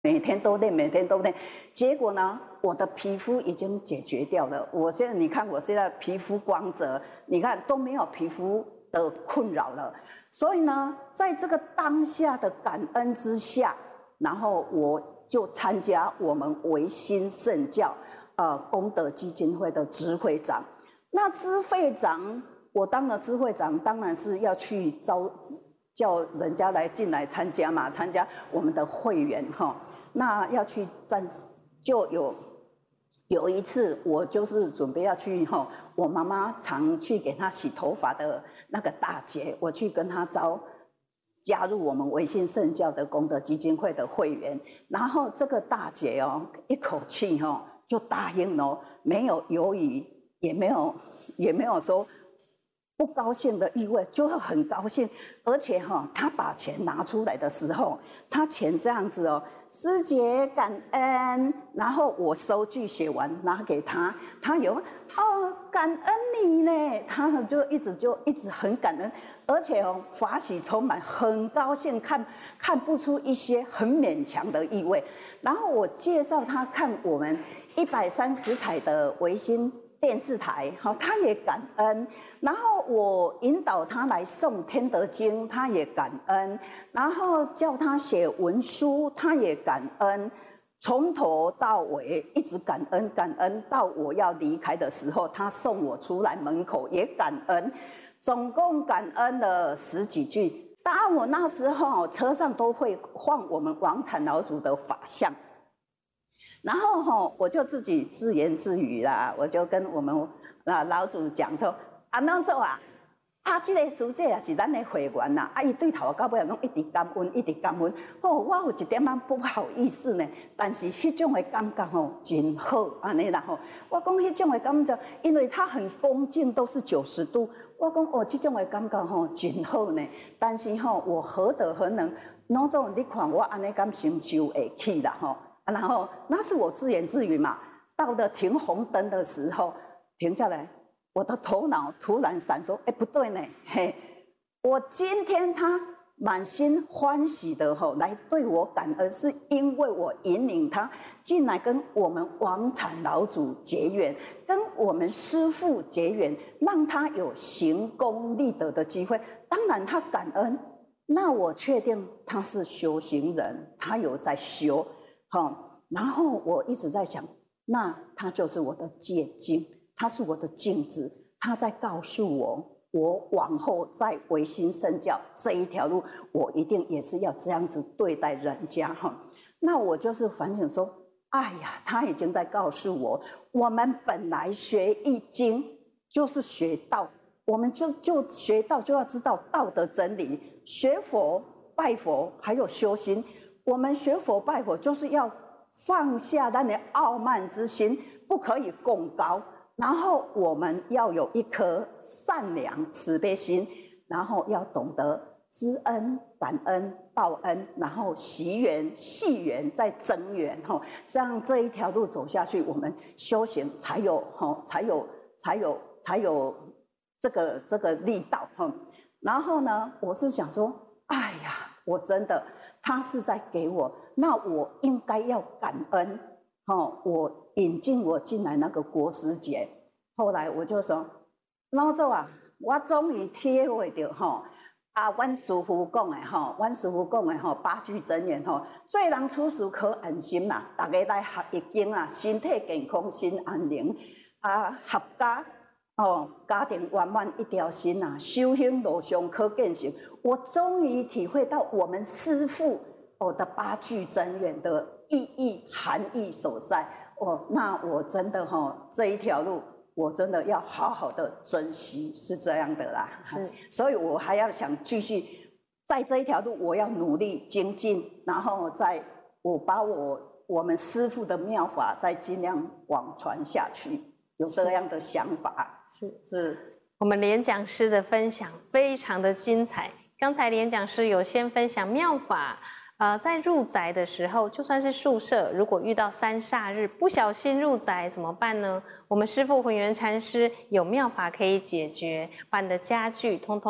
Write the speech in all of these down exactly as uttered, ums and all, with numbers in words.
每天都练，每天都练，结果呢，我的皮肤已经解决掉了。我现在你看，我现在皮肤光泽，你看都没有皮肤的困扰了。所以呢，在这个当下的感恩之下，然后我就参加我们维新圣教呃功德基金会的支会长。那支会长，我当了支会长，当然是要去招。叫人家来进来参加嘛，参加我们的会员哈。那要去站，就有有一次，我就是准备要去哈，我妈妈常去给她洗头发的那个大姐，我去跟她招加入我们维新圣教的功德基金会的会员。然后这个大姐哦，一口气哈就答应了，没有犹豫，也没有也没有说。不高兴的意味，就是很高兴，而且哈、哦，他把钱拿出来的时候，他钱这样子哦，师姐感恩，然后我收据写完拿给他，他有哦感恩你呢，他就一直就一直很感恩，而且哦法喜充满，很高兴，看看不出一些很勉强的意味。然后我介绍他看我们一百三十台的维新。电视台，好，他也感恩。然后我引导他来诵《天德经》，他也感恩。然后叫他写文书，他也感恩。从头到尾一直感恩，感恩到我要离开的时候，他送我出来门口也感恩。总共感恩了十几句。当然，我那时候车上都会放我们王禅老祖的法相。然后吼，我就自己自言自语啦，我就跟我们啊老祖讲说：“啊，怎做啊？啊，这个师姐也是咱的会员呐，啊，伊对头到尾拢一直感恩，一直感恩。哦，我有一点仔不好意思呢，但是迄种的感觉吼真好，安尼啦吼。我讲迄种的感觉，因为他很恭敬，都是九十度。我讲哦，这种的感觉吼真好呢。但是吼，我何德何能？哪种你看我安尼敢心受会起啦吼。”然后那是我自言自语嘛。到了停红灯的时候，停下来，我的头脑突然闪说：“哎，不对呢，嘿，我今天他满心欢喜的吼来对我感恩，是因为我引领他进来跟我们王禅老祖结缘，跟我们师父结缘，让他有行功立德的机会。当然他感恩，那我确定他是修行人，他有在修。”好，然后我一直在想，那他就是我的借镜，他是我的镜子，他在告诉我，我往后在维新圣教这一条路，我一定也是要这样子对待人家哈。那我就是反省说，哎呀，他已经在告诉我，我们本来学易经就是学道，我们就就学道就要知道道的真理，学佛拜佛还有修心。我们学佛拜佛，就是要放下咱的傲慢之心，不可以共高。然后我们要有一颗善良慈悲心，然后要懂得知恩、感恩、报恩，然后惜缘、系缘，再增缘。哈，这样这一条路走下去，我们修行才有哈，才有才有才有这个这个力道哈。然后呢，我是想说，哎呀。我真的，他是在给我，那我应该要感恩。哦，我引进我进来那个国师姐，后来我就说，老祖啊，我终于体会到吼，啊，阮师父讲的吼，阮师父讲的吼，八句真言吼，做人处事可安心啦，大家来学易经啊，身体健康，心安宁，啊，合家。哦，家庭圆满一条心啊，修行路上可见成。我终于体会到我们师父哦的八句真言的意义含义所在。哦，那我真的哈、哦、这一条路，我真的要好好的珍惜，是这样的啦。是，所以我还要想继续在这一条路，我要努力精进，然后再我把我我们师父的妙法再尽量广传下去。有这样的想法，是是。 我们连讲师的分享非常的精彩。刚才连讲师有先分享妙法，呃，在入宅的时候，就算是宿舍，如果遇到三煞日不小心入宅怎么办呢？我们师父混元禅师有妙法可以解决，把你的家具通通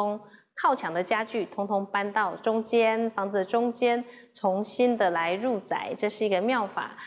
靠墙的家具通通搬到中间房子的中间，重新的来入宅，这是一个妙法。